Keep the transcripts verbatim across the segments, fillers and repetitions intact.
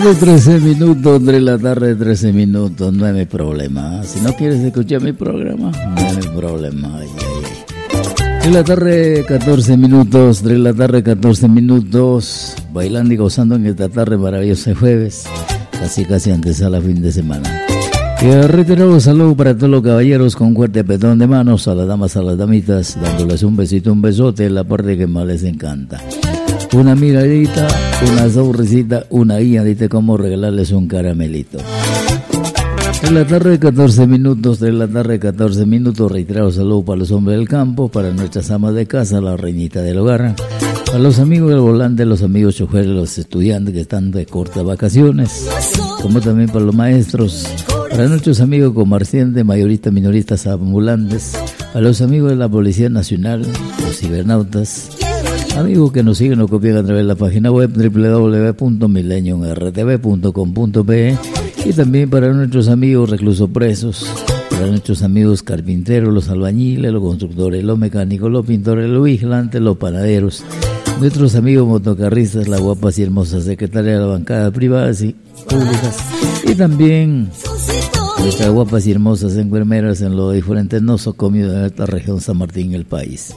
De trece minutos, de la tarde, trece minutos, no hay problema. Si no quieres escuchar mi programa, no hay problema. Ay, ay, ay. De la tarde, catorce minutos, de la tarde, catorce minutos, bailando y gozando en esta tarde maravillosa jueves, casi casi antes a la fin de semana. Y reiterado saludo para todos los caballeros con fuerte apretón de manos, a las damas, a las damitas, dándoles un besito, un besote, la parte que más les encanta. Una miradita, una sonrisita, una guía, dite cómo regalarles un caramelito. En la tarde, catorce minutos, de la tarde, catorce minutos, reiterado saludo para los hombres del campo, para nuestras amas de casa, la reinita del hogar, para los amigos del volante, los amigos choferes, los estudiantes que están de cortas vacaciones, como también para los maestros, para nuestros amigos comerciantes, mayoristas, minoristas, ambulantes, para los amigos de la Policía Nacional, los cibernautas, amigos que nos siguen o copian a través de la página web doble u doble u doble u punto millennium r t v punto com punto pe y también para nuestros amigos reclusos presos, para nuestros amigos carpinteros, los albañiles, los constructores, los mecánicos, los pintores, los vigilantes, los panaderos, nuestros amigos motocarristas, las guapas y hermosas secretarias de la bancada privadas y públicas, y también nuestras guapas y hermosas enfermeras en los diferentes nosocomios de esta región San Martín, el país.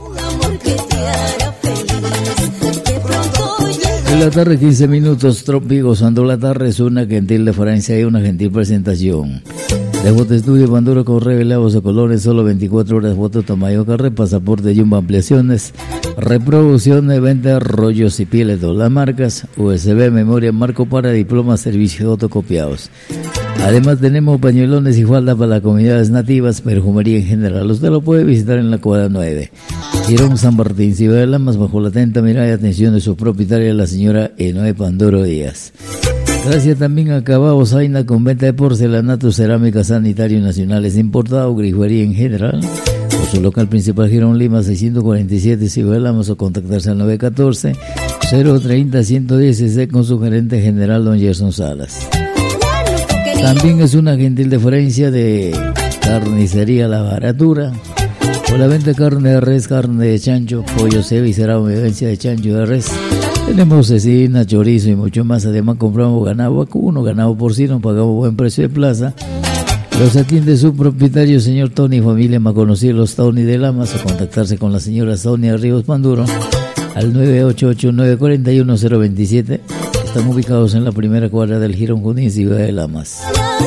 En la tarde, quince minutos, Tropi gozando la tarde, es una gentil deferencia y una gentil presentación. De Foto Estudio, Panduro, Correo y Lavos de Colores, solo veinticuatro horas, foto Tamayo Carré, pasaporte Jumbo Ampliaciones, reproducción, venta, rollos y pieles, todas las marcas, U S B, memoria, marco para diplomas, servicios fotocopiados. Además tenemos pañuelones y falda para las comunidades nativas, perfumería en general. Usted lo puede visitar en la cuadra nueve. Girón San Martín, Ciudad de Lamas, bajo la atenta mirada y atención de su propietaria, la señora Enoe Pandoro Díaz. Gracias también a Cabao Zaina, con venta de porcelanato, cerámica, sanitario nacionales importado, grifería en general. Por su local principal, Girón Lima, seiscientos cuarenta y siete, Ciudad de Lamas, o contactarse al nueve uno cuatro, cero tres cero, uno uno uno con su gerente general, don Gerson Salas. También es una gentil deferencia de Carnicería La Baratura, por la venta de carne de res, carne de chancho, pollo, ceba y cerado, vivencia de chancho y de res. Tenemos cecina, chorizo y mucho más. Además compramos ganado vacuno, ganado porcino, pagamos buen precio de plaza. Los atiende su propietario, señor Tony, familia más conocida, los Tony de Lamas, o contactarse con la señora Sonia Ríos Panduro al nueve ocho ocho, nueve cuatro uno, cero dos siete. Estamos ubicados en la primera cuadra del Girón Junín, Ciudad de Lamas.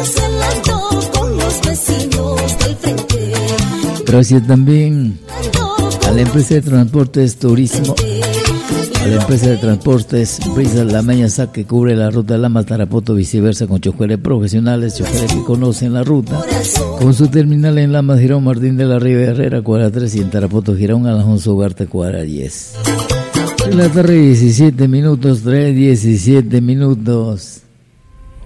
Gracias también a la empresa de transportes Turismo, a la empresa de transportes Brisa La Meñaza, que cubre la ruta Lamas Tarapoto, viceversa, con choferes profesionales, choferes que conocen la ruta, con su terminal en Lamas, Girón Martín de la Riva Herrera, cuadra tres, y en Tarapoto, Girón Alonso Ugarte, cuadra diez. En la tarde, diecisiete minutos, tres, diecisiete minutos.